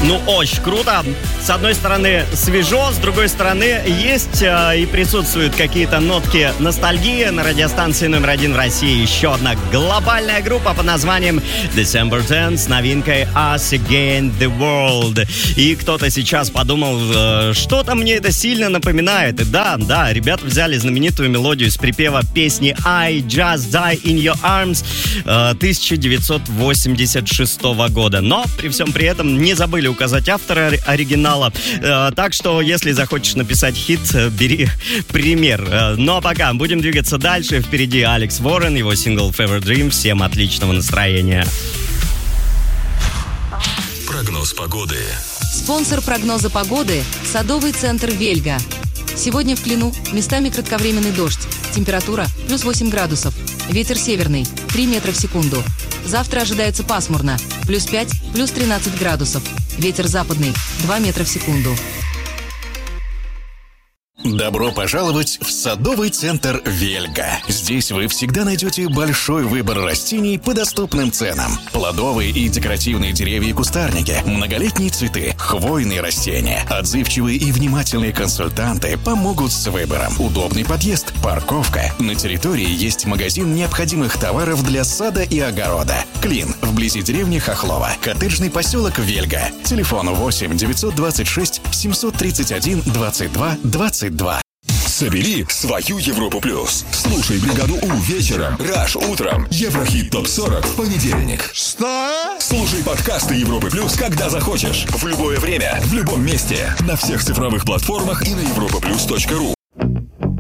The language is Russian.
Ну, очень круто. С одной стороны, свежо, с другой стороны, есть и присутствуют какие-то нотки ностальгии. На радиостанции номер 1 в России еще одна глобальная группа под названием December 10 с новинкой Us Against the World. И кто-то сейчас подумал, что-то мне это сильно напоминает. И да, ребята взяли знаменитую мелодию с припева песни I Just Die in Your Arms 1986 года. Но при всем при этом не забыли указать автора оригинала. Так что, если захочешь написать хит, бери пример. Ну а пока будем двигаться дальше. Впереди Алекс Уоррен, его сингл Fever Dream. Всем отличного настроения. Прогноз погоды. Спонсор прогноза погоды – садовый центр «Вельга». Сегодня в Клину местами кратковременный дождь. Температура плюс 8 градусов. Ветер северный 3 метра в секунду. Завтра ожидается пасмурно. Плюс 5, плюс 13 градусов. Ветер западный 2 метра в секунду. Добро пожаловать в садовый центр «Вельга». Здесь вы всегда найдете большой выбор растений по доступным ценам. Плодовые и декоративные деревья и кустарники, многолетние цветы, хвойные растения. Отзывчивые и внимательные консультанты помогут с выбором. Удобный подъезд, парковка. На территории есть магазин необходимых товаров для сада и огорода. Клин, вблизи деревни Хохлова. Коттеджный поселок «Вельга». Телефон 8 926 731 22 22. Собери свою Европу Плюс. Слушай бригаду У вечером, Раш утром, Еврохит ТОП-40 в понедельник. Что? Слушай подкасты Европы Плюс, когда захочешь. В любое время, в любом месте. На всех цифровых платформах и на europaplus.ru.